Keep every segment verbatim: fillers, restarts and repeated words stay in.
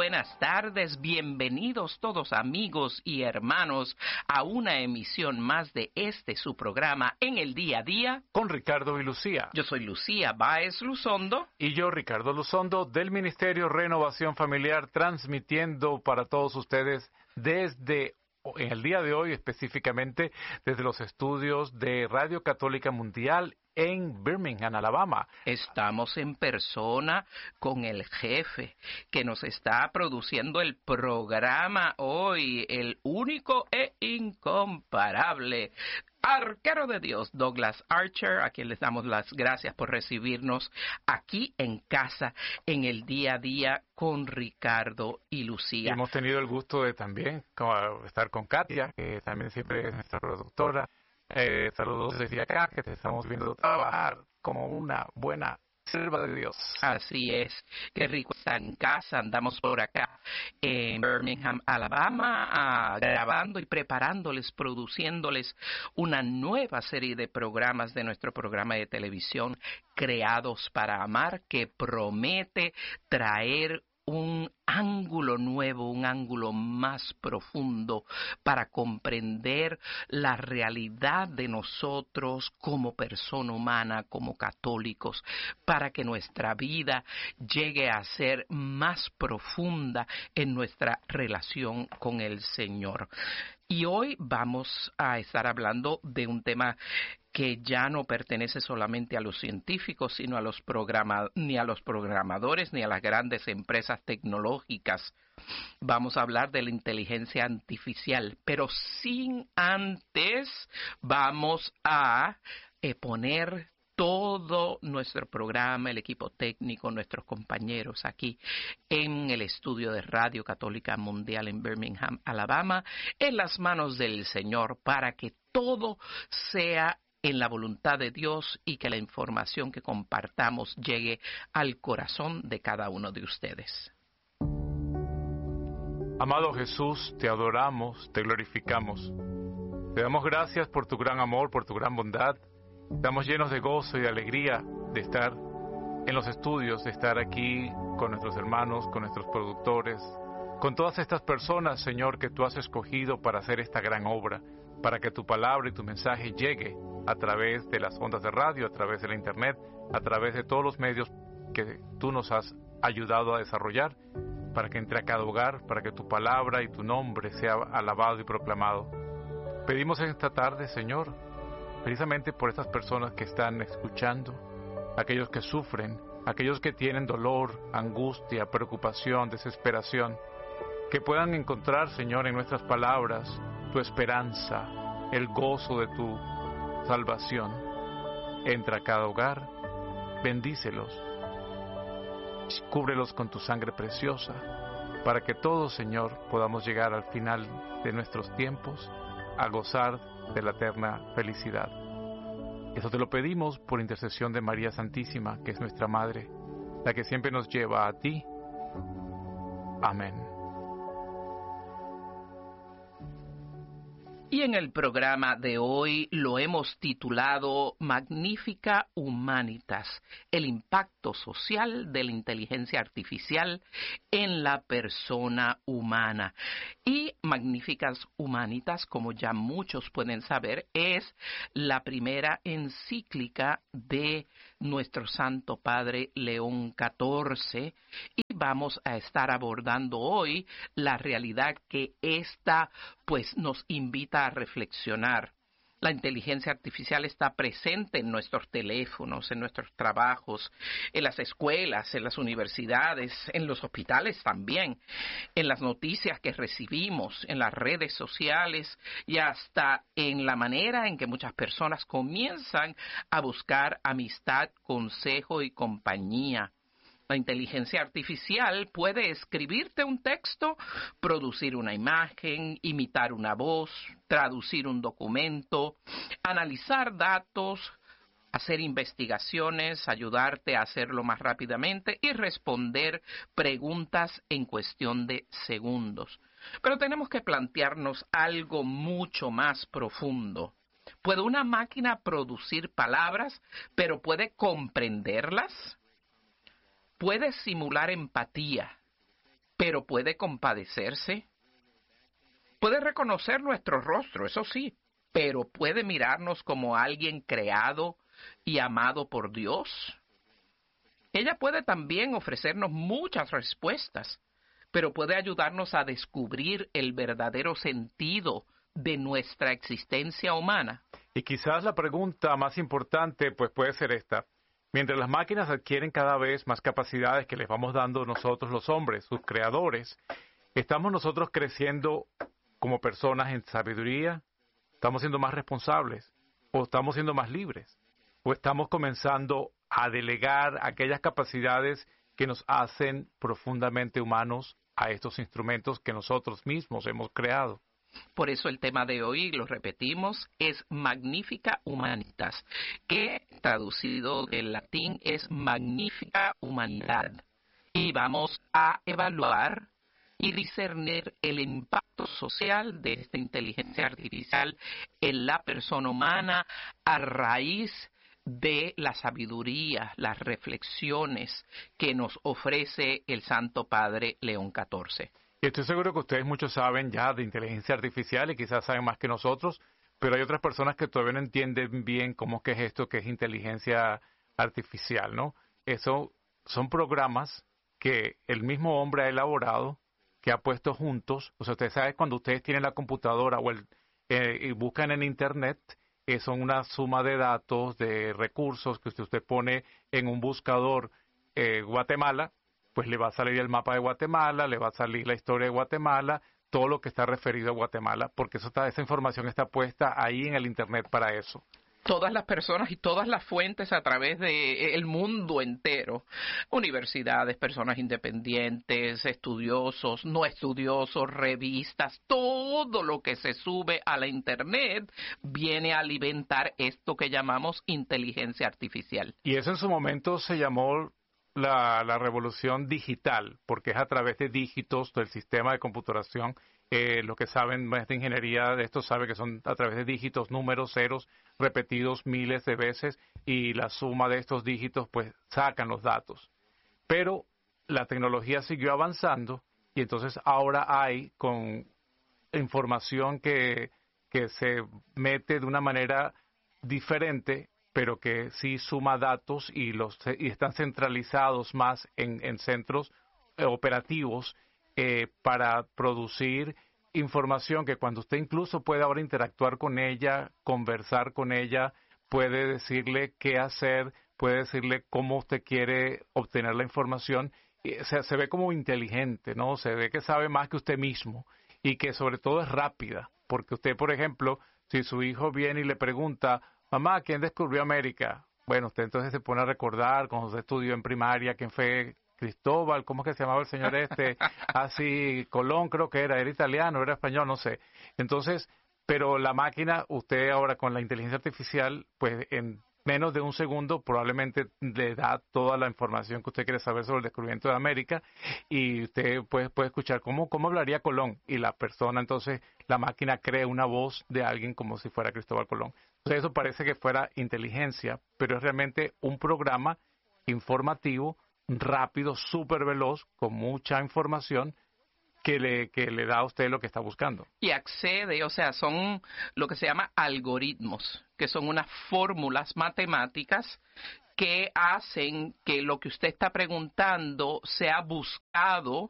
buenas tardes, bienvenidos todos amigos y hermanos a una emisión más de este su programa En el Día a Día con Ricardo y Lucía. Yo soy Lucía Báez Luzondo. Y yo, Ricardo Luzondo, del Ministerio Renovación Familiar, transmitiendo para todos ustedes desde, en el día de hoy específicamente, desde los estudios de Radio Católica Mundial en Birmingham, Alabama. Estamos en persona con el jefe que nos está produciendo el programa hoy, el único e incomparable arquero de Dios, Douglas Archer, a quien les damos las gracias por recibirnos aquí en casa en el día a día con Ricardo y Lucía. Y hemos tenido el gusto de también estar con Katia, que también siempre es nuestra productora. Eh, saludos desde acá, que te estamos viendo trabajar como una buena sierva de Dios. Así es, qué rico estar en casa. Andamos por acá en Birmingham, Alabama, ah, grabando y preparándoles, produciéndoles una nueva serie de programas de nuestro programa de televisión Creados para Amar, que promete traer un ángulo nuevo, un ángulo más profundo para comprender la realidad de nosotros como persona humana, como católicos, para que nuestra vida llegue a ser más profunda en nuestra relación con el Señor. Y hoy vamos a estar hablando de un tema que ya no pertenece solamente a los científicos, sino a los programa, ni a los programadores, ni a las grandes empresas tecnológicas. Vamos a hablar de la inteligencia artificial, pero sin antes vamos a eh, poner todo nuestro programa, el equipo técnico, nuestros compañeros aquí en el estudio de Radio Católica Mundial en Birmingham, Alabama, en las manos del Señor para que todo sea en la voluntad de Dios y que la información que compartamos llegue al corazón de cada uno de ustedes. Amado Jesús, te adoramos, te glorificamos. Te damos gracias por tu gran amor, por tu gran bondad. Estamos llenos de gozo y de alegría de estar en los estudios, de estar aquí con nuestros hermanos, con nuestros productores, con todas estas personas, Señor, que tú has escogido para hacer esta gran obra, para que tu palabra y tu mensaje llegue a través de las ondas de radio, a través de la internet, a través de todos los medios que tú nos has ayudado a desarrollar, para que entre a cada hogar, para que tu palabra y tu nombre sea alabado y proclamado. Pedimos en esta tarde, Señor, precisamente por estas personas que están escuchando, aquellos que sufren, aquellos que tienen dolor, angustia, preocupación, desesperación, que puedan encontrar, Señor, en nuestras palabras, tu esperanza, el gozo de tu salvación. Entra a cada hogar, bendícelos, cúbrelos con tu sangre preciosa, para que todos, Señor, podamos llegar al final de nuestros tiempos a gozar de la eterna felicidad. Eso te lo pedimos por intercesión de María Santísima, que es nuestra Madre, la que siempre nos lleva a ti. Amén. Y en el programa de hoy lo hemos titulado Magnifica Humanitas, el impacto social de la inteligencia artificial en la persona humana. Y Magnificas Humanitas, como ya muchos pueden saber, es la primera encíclica de nuestro Santo Padre León catorce, y vamos a estar abordando hoy la realidad que esta pues nos invita a reflexionar. La inteligencia artificial está presente en nuestros teléfonos, en nuestros trabajos, en las escuelas, en las universidades, en los hospitales también, en las noticias que recibimos, en las redes sociales y hasta en la manera en que muchas personas comienzan a buscar amistad, consejo y compañía. La inteligencia artificial puede escribirte un texto, producir una imagen, imitar una voz, traducir un documento, analizar datos, hacer investigaciones, ayudarte a hacerlo más rápidamente y responder preguntas en cuestión de segundos. Pero tenemos que plantearnos algo mucho más profundo. ¿Puede una máquina producir palabras, pero puede comprenderlas? Puede simular empatía, pero puede compadecerse. Puede reconocer nuestro rostro, eso sí, pero puede mirarnos como alguien creado y amado por Dios. Ella puede también ofrecernos muchas respuestas, pero puede ayudarnos a descubrir el verdadero sentido de nuestra existencia humana. Y quizás la pregunta más importante pues puede ser esta. Mientras las máquinas adquieren cada vez más capacidades que les vamos dando nosotros los hombres, sus creadores, ¿estamos nosotros creciendo como personas en sabiduría? ¿Estamos siendo más responsables? ¿O estamos siendo más libres? ¿O estamos comenzando a delegar aquellas capacidades que nos hacen profundamente humanos a estos instrumentos que nosotros mismos hemos creado? Por eso el tema de hoy, lo repetimos, es Magnifica Humanitas, que traducido del latín es Magnífica Humanidad. Y vamos a evaluar y discernir el impacto social de esta inteligencia artificial en la persona humana a raíz de la sabiduría, las reflexiones que nos ofrece el Santo Padre León catorce. Y estoy seguro que ustedes muchos saben ya de inteligencia artificial y quizás saben más que nosotros, pero hay otras personas que todavía no entienden bien cómo es que es esto que es inteligencia artificial, ¿no? Eso son programas que el mismo hombre ha elaborado, que ha puesto juntos. O sea, ustedes saben cuando ustedes tienen la computadora o el, eh, y buscan en Internet, eh, son una suma de datos, de recursos que usted, usted pone en un buscador eh, Guatemala, pues le va a salir el mapa de Guatemala, le va a salir la historia de Guatemala, todo lo que está referido a Guatemala, porque eso está, esa información está puesta ahí en el Internet para eso. Todas las personas y todas las fuentes a través de el mundo entero, universidades, personas independientes, estudiosos, no estudiosos, revistas, todo lo que se sube a la Internet viene a alimentar esto que llamamos inteligencia artificial. Y eso en su momento se llamó La, la revolución digital, porque es a través de dígitos del sistema de computación. Eh, lo que saben más de ingeniería de esto sabe que son a través de dígitos, números, ceros, repetidos miles de veces, y la suma de estos dígitos pues sacan los datos. Pero la tecnología siguió avanzando y entonces ahora hay con información que, que se mete de una manera diferente, pero que sí suma datos y los y están centralizados más en, en centros eh, operativos eh, para producir información que cuando usted incluso puede ahora interactuar con ella, conversar con ella, puede decirle qué hacer, puede decirle cómo usted quiere obtener la información. Y, o sea, se ve como inteligente, ¿no? Se ve que sabe más que usted mismo y que sobre todo es rápida, porque usted, por ejemplo, si su hijo viene y le pregunta, mamá, ¿quién descubrió América? Bueno, usted entonces se pone a recordar cuando usted estudió en primaria, quién fue Cristóbal, ¿cómo es que se llamaba el señor este? Así, Colón creo que era, era italiano, era español, no sé. Entonces, pero la máquina, usted ahora con la inteligencia artificial, pues en menos de un segundo probablemente le da toda la información que usted quiere saber sobre el descubrimiento de América y usted puede, puede escuchar cómo, cómo hablaría Colón y la persona, entonces la máquina crea una voz de alguien como si fuera Cristóbal Colón. Entonces eso parece que fuera inteligencia, pero es realmente un programa informativo rápido, súper veloz, con mucha información que le, que le da a usted lo que está buscando. Y accede, o sea, son lo que se llama algoritmos, que son unas fórmulas matemáticas que hacen que lo que usted está preguntando sea buscado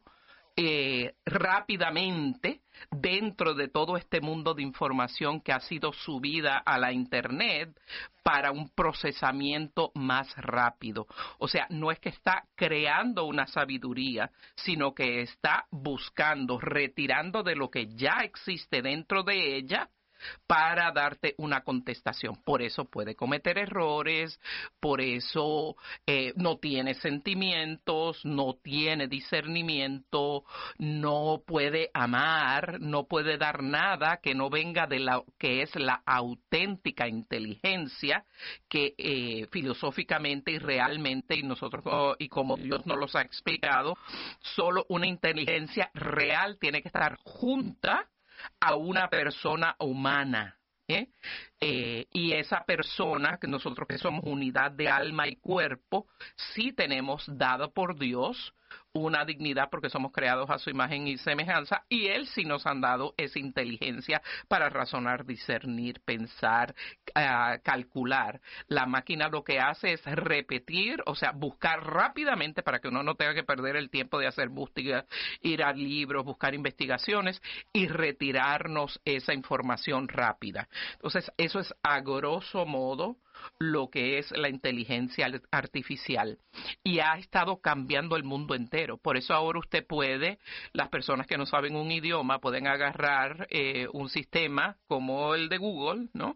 eh, rápidamente dentro de todo este mundo de información que ha sido subida a la Internet para un procesamiento más rápido. O sea, no es que está creando una sabiduría, sino que está buscando, retirando de lo que ya existe dentro de ella para darte una contestación. Por eso puede cometer errores, por eso eh, no tiene sentimientos, no tiene discernimiento, no puede amar, no puede dar nada que no venga de la que es la auténtica inteligencia que eh, filosóficamente y realmente, y nosotros oh, y como Dios nos los ha explicado, solo una inteligencia real tiene que estar junta a una persona humana. ¿eh? Eh, y esa persona, que nosotros que somos unidad de alma y cuerpo, sí tenemos dado por Dios una dignidad porque somos creados a su imagen y semejanza, y Él sí nos han dado esa inteligencia para razonar, discernir, pensar, uh, calcular. La máquina lo que hace es repetir, o sea, buscar rápidamente para que uno no tenga que perder el tiempo de hacer búsqueda, ir a libros, buscar investigaciones y retirarnos esa información rápida. Entonces, eso es a grosso modo lo que es la inteligencia artificial, y ha estado cambiando el mundo entero. Por eso ahora usted puede, las personas que no saben un idioma pueden agarrar eh, un sistema como el de Google, ¿no?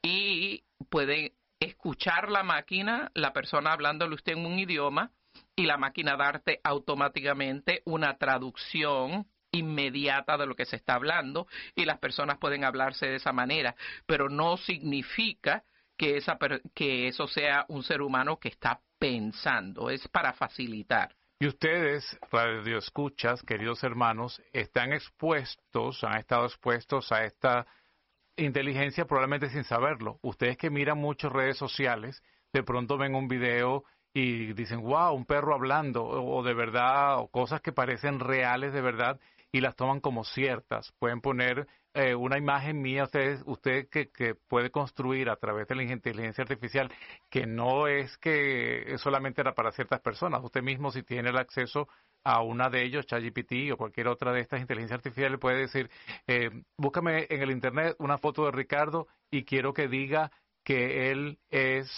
Y pueden escuchar la máquina, la persona hablándole usted en un idioma, y la máquina darte automáticamente una traducción inmediata de lo que se está hablando, y las personas pueden hablarse de esa manera, pero no significa que, esa, que eso sea un ser humano que está pensando, es para facilitar. Y ustedes, radioescuchas, queridos hermanos, están expuestos, han estado expuestos a esta inteligencia probablemente sin saberlo. Ustedes que miran muchas redes sociales, de pronto ven un video y dicen, wow, un perro hablando, o de verdad, o cosas que parecen reales de verdad, y las toman como ciertas. Pueden poner eh, una imagen mía, ustedes, usted que, que puede construir a través de la inteligencia artificial, que no es que solamente era para ciertas personas. Usted mismo, si tiene el acceso a una de ellos, ChatGPT o cualquier otra de estas inteligencias artificiales, puede decir, eh, búscame en el internet una foto de Ricardo y quiero que diga que él es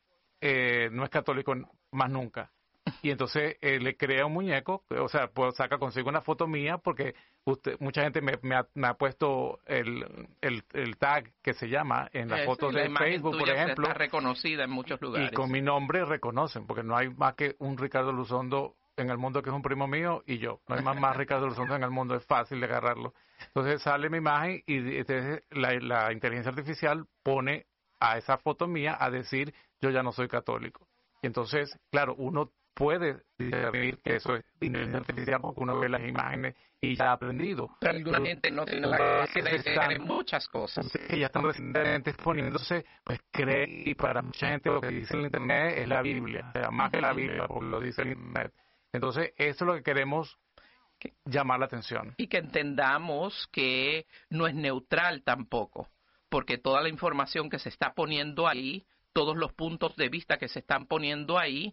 eh, no es católico más nunca. Y entonces eh, le crea un muñeco, o sea, pues saca consigo una foto mía, porque usted, mucha gente me, me, ha, me ha puesto el, el, el tag que se llama en las sí, fotos la de Facebook, por ejemplo. Está reconocida en muchos lugares. Y con mi nombre reconocen, porque no hay más que un Ricardo Luzondo en el mundo que es un primo mío y yo. No hay más, más Ricardo Luzondo en el mundo, es fácil de agarrarlo. Entonces sale mi imagen y entonces la, la inteligencia artificial pone a esa foto mía a decir, yo ya no soy católico. Y entonces, claro, uno puede discernir que eso es inteligencia artificial porque uno ve las imágenes y ya ha aprendido. Pero alguna Pero, gente no tiene la capacidad de creer muchas cosas. Que ya están recientemente exponiéndose, pues cree, y para mucha gente lo que dice el Internet es la Biblia, o sea, más que la Biblia, porque lo dice el Internet. Entonces, eso es lo que queremos llamar la atención. Y que entendamos que no es neutral tampoco, porque toda la información que se está poniendo ahí, todos los puntos de vista que se están poniendo ahí,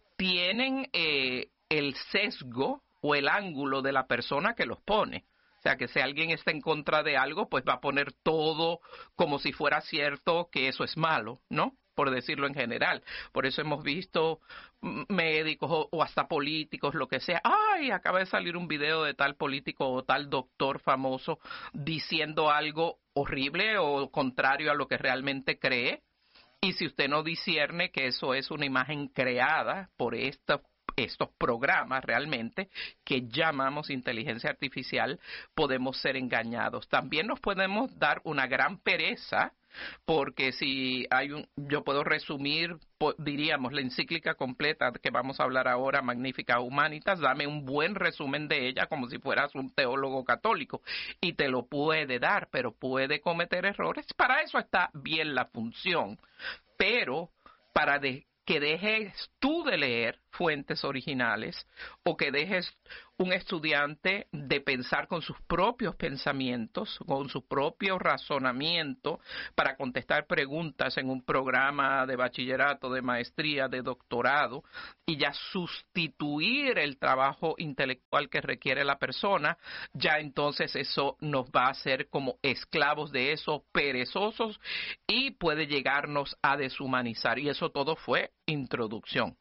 tienen eh, el sesgo o el ángulo de la persona que los pone. O sea, que si alguien está en contra de algo, pues va a poner todo como si fuera cierto que eso es malo, ¿no? Por decirlo en general. Por eso hemos visto médicos o, o hasta políticos, lo que sea. ¡Ay! Acaba de salir un video de tal político o tal doctor famoso diciendo algo horrible o contrario a lo que realmente cree. Y si usted no discierne que eso es una imagen creada por esta, estos programas realmente, que llamamos inteligencia artificial, podemos ser engañados. También nos podemos dar una gran pereza, porque si hay un, yo puedo resumir, diríamos, la encíclica completa que vamos a hablar ahora, Magnificat Humanitas, dame un buen resumen de ella como si fueras un teólogo católico, y te lo puede dar, pero puede cometer errores. Para eso está bien la función, pero para de, que dejes tú de leer fuentes originales, o que dejes un estudiante de pensar con sus propios pensamientos, con su propio razonamiento, para contestar preguntas en un programa de bachillerato, de maestría, de doctorado, y ya sustituir el trabajo intelectual que requiere la persona, ya entonces eso nos va a hacer como esclavos de eso, perezosos, y puede llegarnos a deshumanizar. Y eso todo fue introducción.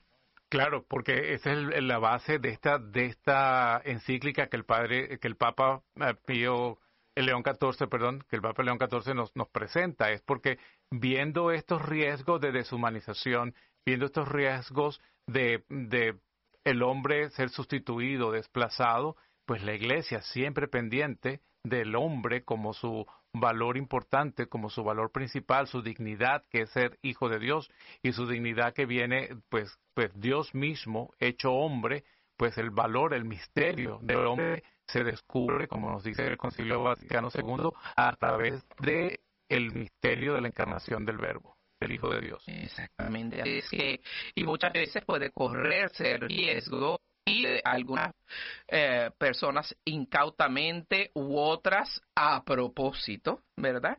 Claro, porque esa es el, la base de esta de esta encíclica que el padre, que el Papa Pío, el León catorce, perdón, que el Papa León catorce nos nos presenta, es porque viendo estos riesgos de deshumanización, viendo estos riesgos de de el hombre ser sustituido, desplazado, pues la Iglesia siempre pendiente del hombre como su valor importante, como su valor principal, su dignidad, que es ser hijo de Dios, y su dignidad que viene, pues, pues Dios mismo, hecho hombre, pues el valor, el misterio del hombre se descubre, como nos dice el Concilio Vaticano segundo, a través de el misterio de la encarnación del Verbo, del Hijo de Dios. Exactamente. Es que, y muchas veces puede correrse el riesgo y eh, algunas eh, personas incautamente u otras a propósito, ¿verdad?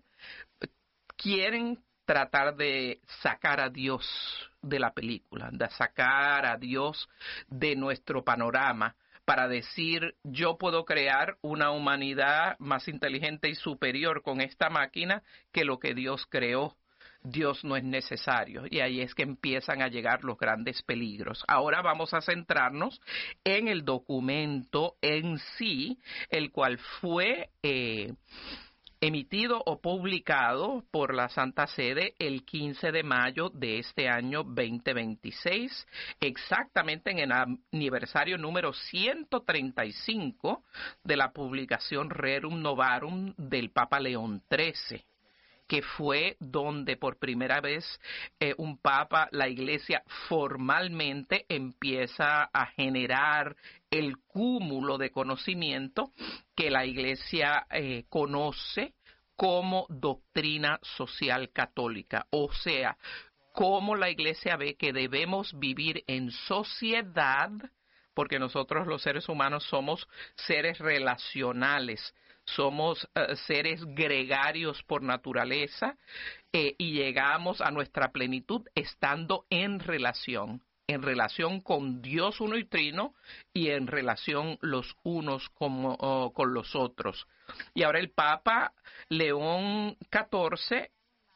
Quieren tratar de sacar a Dios de la película, de sacar a Dios de nuestro panorama, para decir, yo puedo crear una humanidad más inteligente y superior con esta máquina que lo que Dios creó. Dios no es necesario. Y ahí es que empiezan a llegar los grandes peligros. Ahora vamos a centrarnos en el documento en sí, el cual fue eh, emitido o publicado por la Santa Sede el quince de mayo de este año veinte veintiséis, exactamente en el aniversario número ciento treinta y cinco de la publicación Rerum Novarum del Papa León trece, que fue donde por primera vez eh, un papa, la Iglesia formalmente empieza a generar el cúmulo de conocimiento que la Iglesia eh, conoce como doctrina social católica, o sea, cómo la Iglesia ve que debemos vivir en sociedad, porque nosotros los seres humanos somos seres relacionales, somos uh, seres gregarios por naturaleza eh, y llegamos a nuestra plenitud estando en relación, en relación con Dios uno y trino y en relación los unos como, uh, con los otros. Y ahora el Papa León catorce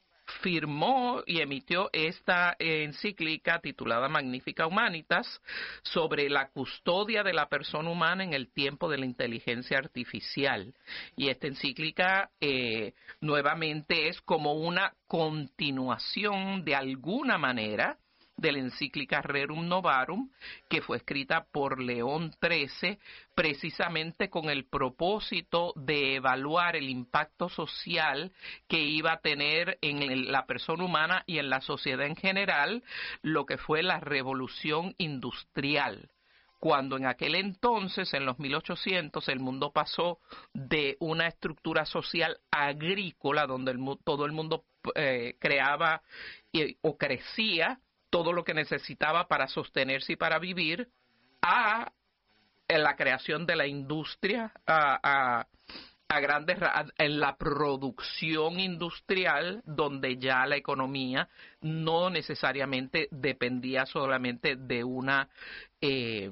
firmó y emitió esta encíclica titulada Magnificat Humanitas sobre la custodia de la persona humana en el tiempo de la inteligencia artificial. Y esta encíclica eh, nuevamente es como una continuación de alguna manera de la encíclica Rerum Novarum, que fue escrita por León trece, precisamente con el propósito de evaluar el impacto social que iba a tener en la persona humana y en la sociedad en general, lo que fue la revolución industrial. Cuando en aquel entonces, en los mil ochocientos, el mundo pasó de una estructura social agrícola, donde el, todo el mundo eh, creaba eh, o crecía todo lo que necesitaba para sostenerse y para vivir, a la creación de la industria, a, a, a grandes en la producción industrial, donde ya la economía no necesariamente dependía solamente de una eh,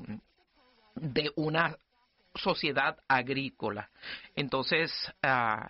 de una sociedad agrícola. Entonces, uh,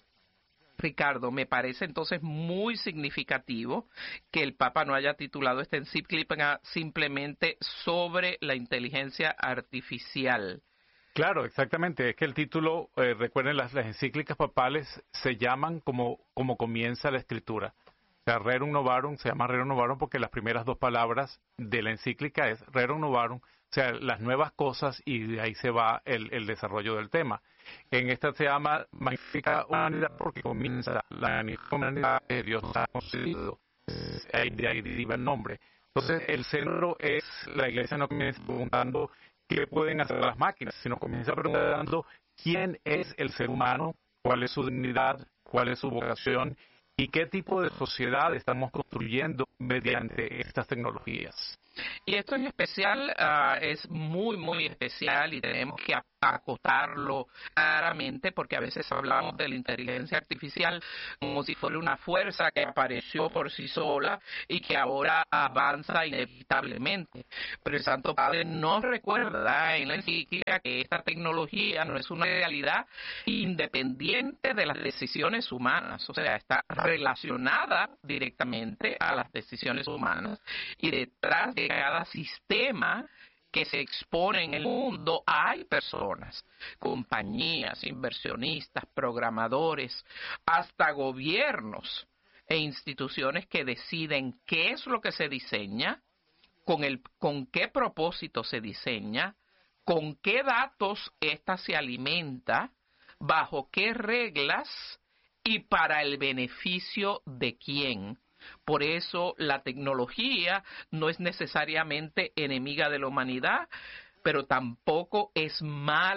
Ricardo, me parece entonces muy significativo que el Papa no haya titulado esta encíclica simplemente sobre la inteligencia artificial. Claro, exactamente. Es que el título, eh, recuerden, las, las encíclicas papales se llaman como, como comienza la escritura. O sea, Rerum Novarum se llama Rerum Novarum porque las primeras dos palabras de la encíclica es Rerum Novarum, o sea, las nuevas cosas, y de ahí se va el, el desarrollo del tema. En esta se llama Magnificat Humanidad porque comienza la humanidad que Dios nos ha concedido. De ahí deriva el nombre. Entonces, el centro es, la Iglesia no comienza preguntando qué pueden hacer las máquinas, sino comienza preguntando quién es el ser humano, cuál es su dignidad, cuál es su vocación y qué tipo de sociedad estamos construyendo mediante estas tecnologías. Y esto en especial uh, es muy, muy especial y tenemos que acotarlo claramente porque a veces hablamos de la inteligencia artificial como si fuera una fuerza que apareció por sí sola y que ahora avanza inevitablemente. Pero el Santo Padre nos recuerda en la encíclica que esta tecnología no es una realidad independiente de las decisiones humanas, o sea, está relacionada directamente a las decisiones humanas y detrás de cada sistema que se expone en el mundo hay personas, compañías, inversionistas, programadores, hasta gobiernos e instituciones que deciden qué es lo que se diseña, con el con qué propósito se diseña, con qué datos ésta se alimenta, bajo qué reglas y para el beneficio de quién. Por eso la tecnología no es necesariamente enemiga de la humanidad, pero tampoco es mala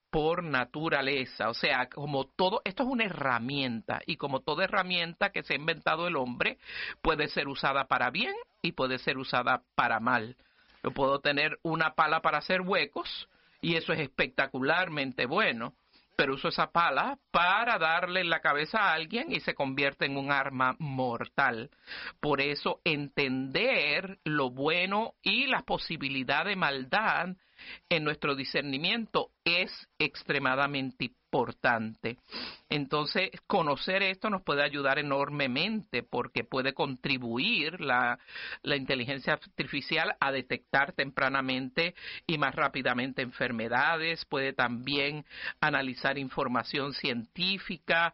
por naturaleza. O sea, como todo, esto es una herramienta, y como toda herramienta que se ha inventado el hombre, puede ser usada para bien y puede ser usada para mal. Yo puedo tener una pala para hacer huecos, y eso es espectacularmente bueno, pero uso esa pala para darle en la cabeza a alguien y se convierte en un arma mortal. Por eso entender lo bueno y la posibilidad de maldad en nuestro discernimiento es extremadamente importante. Entonces, conocer esto nos puede ayudar enormemente, porque puede contribuir la, la inteligencia artificial a detectar tempranamente y más rápidamente enfermedades, puede también analizar información científica,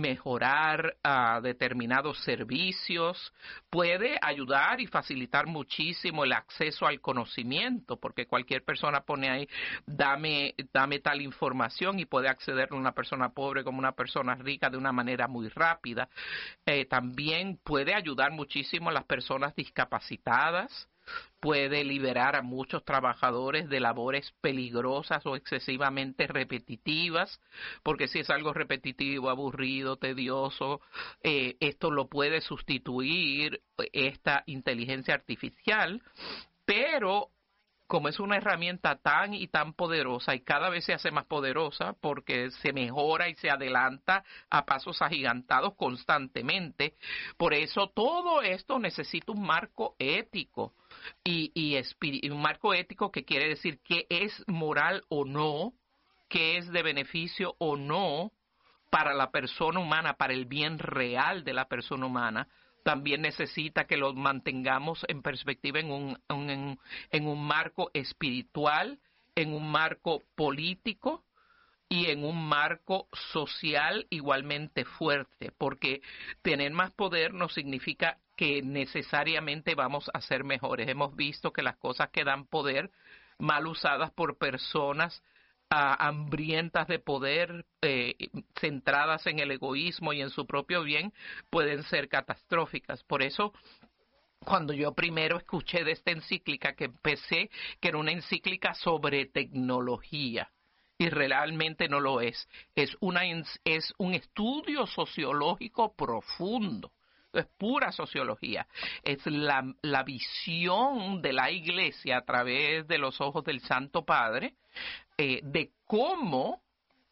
mejorar uh, determinados servicios, puede ayudar y facilitar muchísimo el acceso al conocimiento, porque cualquier persona pone ahí, dame, dame tal información, y puede acceder a una persona pobre como una persona rica de una manera muy rápida. Eh, también puede ayudar muchísimo a las personas discapacitadas, puede liberar a muchos trabajadores de labores peligrosas o excesivamente repetitivas, porque si es algo repetitivo, aburrido, tedioso, eh, esto lo puede sustituir esta inteligencia artificial, pero como es una herramienta tan y tan poderosa, y cada vez se hace más poderosa porque se mejora y se adelanta a pasos agigantados constantemente, por eso todo esto necesita un marco ético, y, y, espiri- un marco ético que quiere decir qué es moral o no, qué es de beneficio o no para la persona humana, para el bien real de la persona humana. También necesita que lo mantengamos en perspectiva en un, en, en un marco espiritual, en un marco político y en un marco social igualmente fuerte, porque tener más poder no significa que necesariamente vamos a ser mejores. Hemos visto que las cosas que dan poder, mal usadas por personas Uh, hambrientas de poder, eh, centradas en el egoísmo y en su propio bien, pueden ser catastróficas. Por eso, cuando yo primero escuché de esta encíclica, que empecé, que era una encíclica sobre tecnología, y realmente no lo es. Es, una, es un estudio sociológico profundo. Es pura sociología. Es la, la visión de la Iglesia a través de los ojos del Santo Padre, eh, de cómo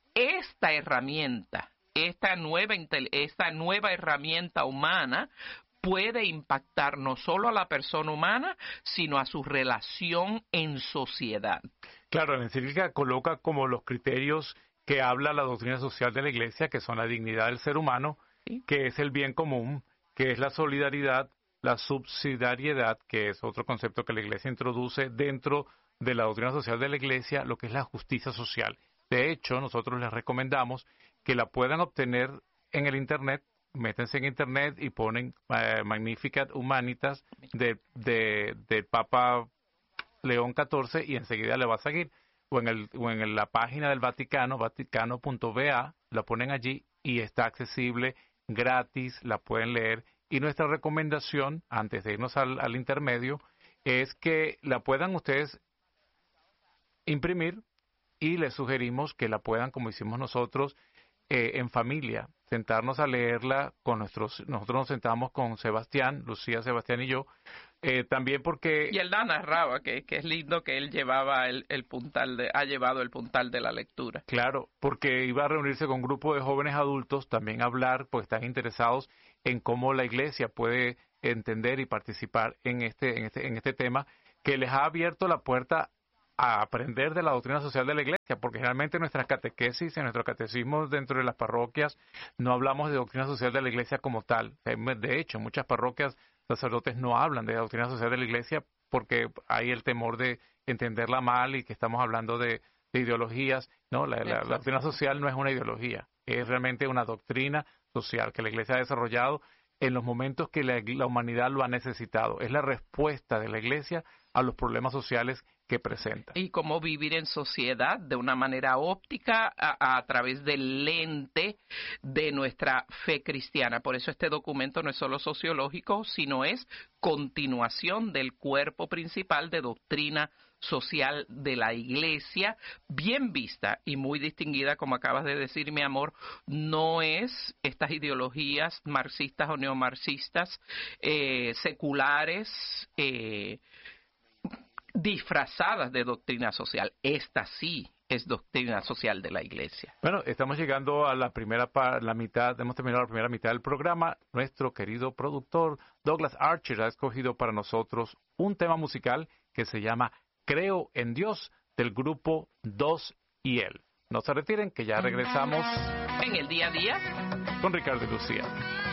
esta herramienta, esta nueva, esta nueva herramienta humana puede impactar no solo a la persona humana, sino a su relación en sociedad. Claro, la encíclica coloca como los criterios que habla la doctrina social de la Iglesia, que son la dignidad del ser humano, ¿sí?, que es el bien común, que es la solidaridad, la subsidiariedad, que es otro concepto que la Iglesia introduce dentro de la doctrina social de la Iglesia, lo que es la justicia social. De hecho, nosotros les recomendamos que la puedan obtener en el Internet. Métense en Internet y ponen eh, Magnificat Humanitas de, de, del Papa León catorce y enseguida le va a seguir. O en, el, o en la página del Vaticano, vaticano punto v a, la ponen allí y está accesible, gratis, la pueden leer. Y nuestra recomendación, antes de irnos al, al intermedio, es que la puedan ustedes imprimir, y les sugerimos que la puedan, como hicimos nosotros, eh, en familia, sentarnos a leerla con nuestros, nosotros nos sentamos con Sebastián, Lucía, Sebastián y yo, eh, también porque... Y él la narraba, que, que es lindo que él llevaba el, el puntal de, ha llevado el puntal de la lectura. Claro, porque iba a reunirse con un grupo de jóvenes adultos, también a hablar, pues están interesados en cómo la Iglesia puede entender y participar en este, en este, en este tema, que les ha abierto la puerta a aprender de la doctrina social de la Iglesia, porque generalmente en nuestras catequesis, en nuestro catecismo dentro de las parroquias, no hablamos de doctrina social de la Iglesia como tal. De hecho, en muchas parroquias sacerdotes no hablan de la doctrina social de la Iglesia porque hay el temor de entenderla mal y que estamos hablando de, de ideologías. No, la, la, la doctrina social no es una ideología, es realmente una doctrina social que la Iglesia ha desarrollado en los momentos que la, la humanidad lo ha necesitado. Es la respuesta de la Iglesia a los problemas sociales que presenta. Y cómo vivir en sociedad de una manera óptica a, a través del lente de nuestra fe cristiana. Por eso este documento no es solo sociológico, sino es continuación del cuerpo principal de doctrina social de la Iglesia, bien vista y muy distinguida, como acabas de decir, mi amor, no es estas ideologías marxistas o neomarxistas, eh, seculares, eh, disfrazadas de doctrina social. Esta sí es doctrina social de la Iglesia. Bueno, estamos llegando a la primera pa- la mitad, hemos terminado la primera mitad del programa. Nuestro querido productor Douglas Archer ha escogido para nosotros un tema musical que se llama Creo en Dios, del grupo Dos y Él. No se retiren, que ya regresamos En el día a día con Ricardo y Lucía.